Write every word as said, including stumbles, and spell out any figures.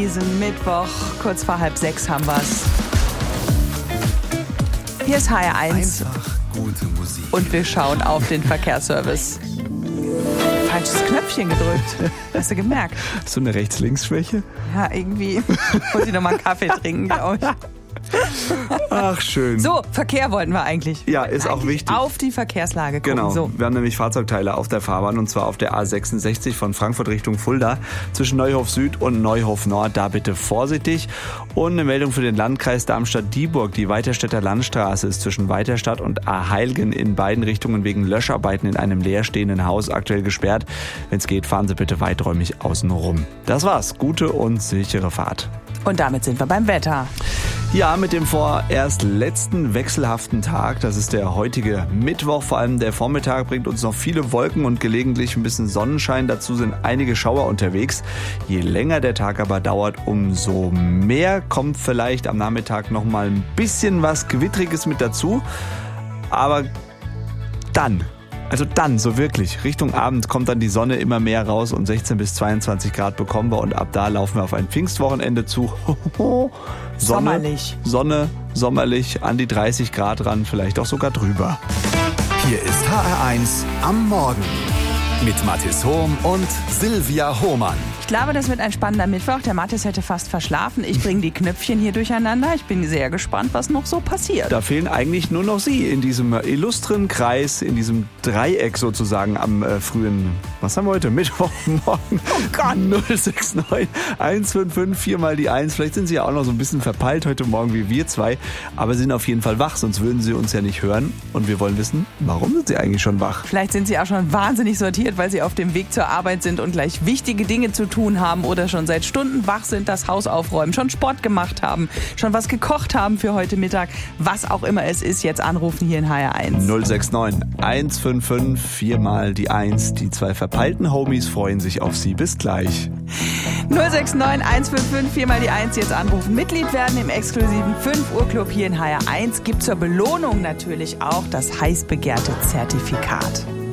diesem Mittwoch. Kurz vor halb sechs haben wir's. Hier ist H R eins. Einfach gute Musik. Und wir schauen auf den Verkehrsservice. Falsches Knöpfchen gedrückt. Hast du gemerkt? Hast du eine Rechts-Links-Schwäche? Ja, irgendwie. Wollte ich noch mal einen Kaffee trinken, glaube ich. Ach, schön. So, Verkehr wollten wir eigentlich. Ja, ist auch wichtig. Auf die Verkehrslage gucken. Genau, So. wir haben nämlich Fahrzeugteile auf der Fahrbahn und zwar auf der A sechsundsechzig von Frankfurt Richtung Fulda zwischen Neuhof Süd und Neuhof Nord. Da bitte vorsichtig. Und eine Meldung für den Landkreis Darmstadt-Dieburg. Die Weiterstädter Landstraße ist zwischen Weiterstadt und Aheilgen in beiden Richtungen wegen Löscharbeiten in einem leerstehenden Haus aktuell gesperrt. Wenn es geht, fahren Sie bitte weiträumig außen rum. Das war's. Gute und sichere Fahrt. Und damit sind wir beim Wetter. Ja, mit dem vorerst letzten wechselhaften Tag, das ist der heutige Mittwoch, vor allem der Vormittag bringt uns noch viele Wolken und gelegentlich ein bisschen Sonnenschein, dazu sind einige Schauer unterwegs. Je länger der Tag aber dauert, umso mehr kommt vielleicht am Nachmittag noch mal ein bisschen was Gewittriges mit dazu, aber dann... Also dann, so wirklich, Richtung Abend kommt dann die Sonne immer mehr raus und sechzehn bis zweiundzwanzig Grad bekommen wir und ab da laufen wir auf ein Pfingstwochenende zu. Sonne, Sommerlich. Sonne, sommerlich, an die dreißig Grad ran, vielleicht auch sogar drüber. Hier ist H R eins am Morgen mit Mathis Hohm und Silvia Hohmann. Ich glaube, das wird ein spannender Mittwoch. Der Mathis hätte fast verschlafen. Ich bringe die Knöpfchen hier durcheinander. Ich bin sehr gespannt, was noch so passiert. Da fehlen eigentlich nur noch Sie in diesem illustren Kreis, in diesem Dreieck sozusagen am äh, frühen, was haben wir heute, Mittwochmorgen. Oh Gott. null sechs neun eins fünf fünf vier mal die eins. Vielleicht sind Sie ja auch noch so ein bisschen verpeilt heute Morgen wie wir zwei, aber Sie sind auf jeden Fall wach, sonst würden Sie uns ja nicht hören. Und wir wollen wissen, warum sind Sie eigentlich schon wach? Vielleicht sind Sie auch schon wahnsinnig sortiert, weil Sie auf dem Weg zur Arbeit sind und gleich wichtige Dinge zu tun haben oder schon seit Stunden wach sind, das Haus aufräumen, schon Sport gemacht haben, schon was gekocht haben für heute Mittag. Was auch immer es ist, jetzt anrufen hier in H R eins. null sechs neun eins fünf fünf vier mal die eins. Die zwei verpeilten Homies freuen sich auf Sie. Bis gleich. null sechs neun eins fünf fünf vier mal die eins. Jetzt anrufen. Mitglied werden im exklusiven fünf Uhr Club hier in H R eins. Gibt zur Belohnung natürlich auch das heiß begehrte Zertifikat.